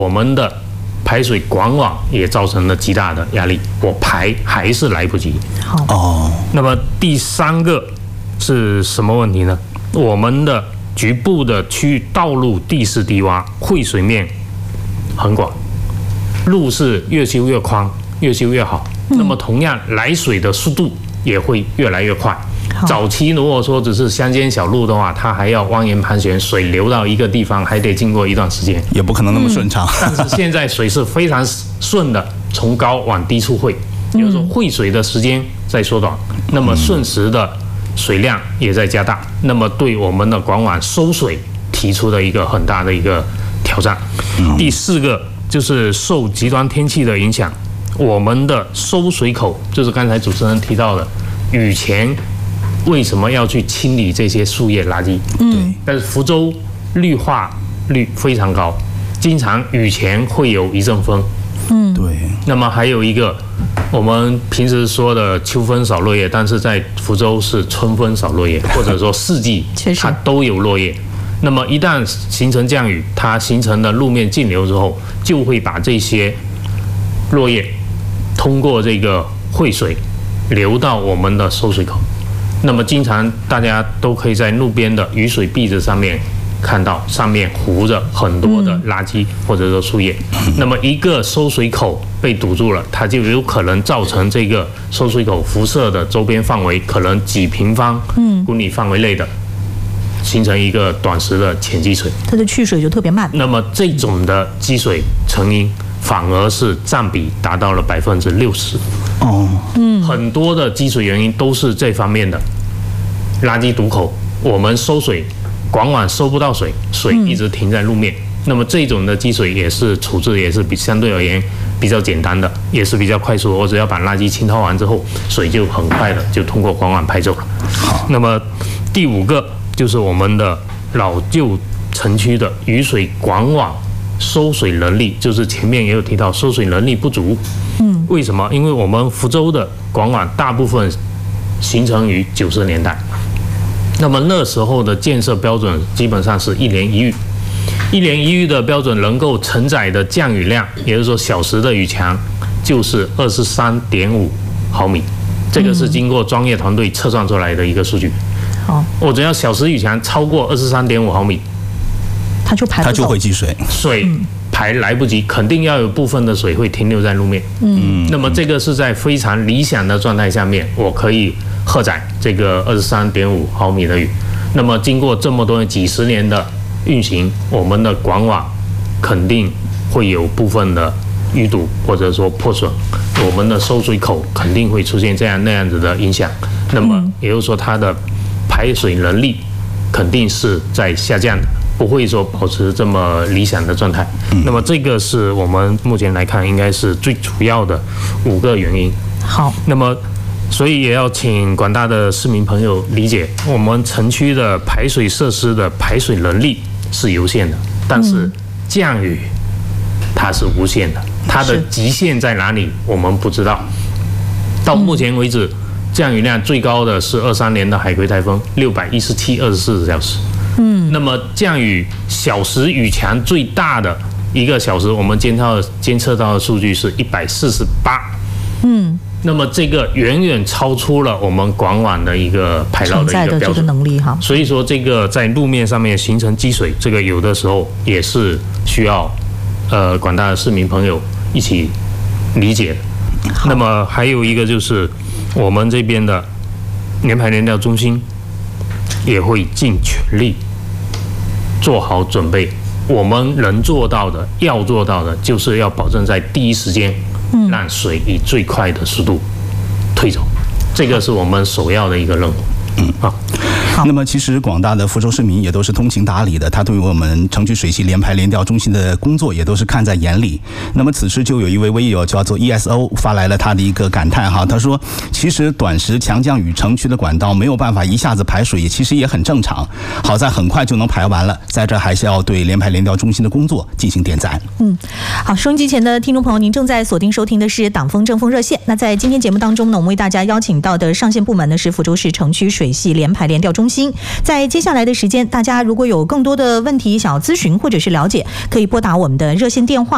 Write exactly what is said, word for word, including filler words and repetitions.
我们的排水管网也造成了极大的压力，我排还是来不及。 好哦， 那么第三个是什么问题呢？我们的局部的区域道路地势低洼，汇水面很广，路是越修越宽，越修越好。嗯、那么同样来水的速度也会越来越快。早期如果说只是乡间小路的话，它还要蜿蜒盘旋，水流到一个地方还得经过一段时间， 也不可能那么顺畅。 嗯、但是现在水是非常顺的，从高往低处汇，也就是说汇水的时间在缩短，那么瞬时的水量也在加大，那么对我们的管网收水提出了一个很大的一个挑战。嗯、第四个就是受极端天气的影响，我们的收水口就是刚才主持人提到的，雨前为什么要去清理这些树叶垃圾？嗯，但是福州绿化率非常高，经常雨前会有一阵风。 嗯，对。 那么还有一个，我们平时说的秋分扫落叶，但是在福州是春分扫落叶，或者说四季它都有落叶。那么一旦形成降雨，它形成的路面径流之后，就会把这些落叶通过这个汇水流到我们的收水口。那么经常大家都可以在路边的雨水篦子上面看到，上面糊着很多的垃圾或者说树叶。那么一个收水口被堵住了，它就有可能造成这个收水口辐射的周边范围可能几平方公里范围内的，形成一个短时的浅积水， 它的去水就特别慢。 那么这种的积水成因反而是占比达到了百分之六十。哦，嗯，很多的积水原因都是这方面的，垃圾堵口，我们收水管网收不到水，水一直停在路面。嗯、那么这种的积水也是处置也是比相对而言比较简单的，也是比较快速。我只要把垃圾清掏完之后，水就很快的就通过管网排走了。好，那么第五个就是我们的老旧城区的雨水管网收水能力，就是前面也有提到收水能力不足。嗯，为什么？因为我们福州的管网大部分形成于九十年代，那么那时候的建设标准基本上是一年一遇，一年一遇的标准能够承载的降雨量，也就是说小时的雨强就是二十三点五毫米，这个是经过专业团队测算出来的一个数据。好，我只要小时雨强超过二十三点五毫米， 它就排不走， 它就会积水， 水排来不及，肯定要有部分的水会停留在路面。嗯，那么这个是在非常理想的状态下面，我可以荷载这个二十三点五毫米的雨。那么经过这么多几十年的运行，我们的管网肯定会有部分的淤堵或者说破损，我们的收水口肯定会出现这样那样子的影响。那么也就是说，它的排水能力肯定是在下降的，不会说保持这么理想的状态。那么这个是我们目前来看应该是最主要的五个原因。 好， 那么所以也要请广大的市民朋友理解，我们城区的排水设施的排水能力是有限的，但是降雨它是无限的，它的极限在哪里我们不知道。到目前为止，降雨量最高的是二三年的海葵台风，六百一十七二十四小时。嗯，那么降雨小时雨强最大的一个小时，我们监测监测到的数据是一百四十八。嗯，那么这个远远超出了我们管网的一个排涝的一个标准能力哈。 所以说，这个在路面上面形成积水，这个有的时候也是需要呃广大的市民朋友一起理解的。那么还有一个就是我们这边的联排联调中心也会尽全力做好准备，我们能做到的要做到的就是要保证在第一时间让水以最快的速度退走，这个是我们首要的一个任务。嗯，好。 那么其实广大的福州市民也都是通情达理的，他对于我们城区水系联排联调中心的工作也都是看在眼里。那么此时就有一位微友叫做 E S O 发来了他的一个感叹哈，他说其实短时强降雨城区的管道没有办法一下子排水，其实也很正常，好在很快就能排完了，在这还是要对联排联调中心的工作进行点赞。 嗯，好，收音机前的听众朋友，您正在锁定收听的是党风政风热线。那在今天节目当中呢，我们为大家邀请到的上线部门呢是福州市城区水系联排联调中心。在接下来的时间，大家如果有更多的问题想要咨询或者是了解，可以拨打我们的热线电话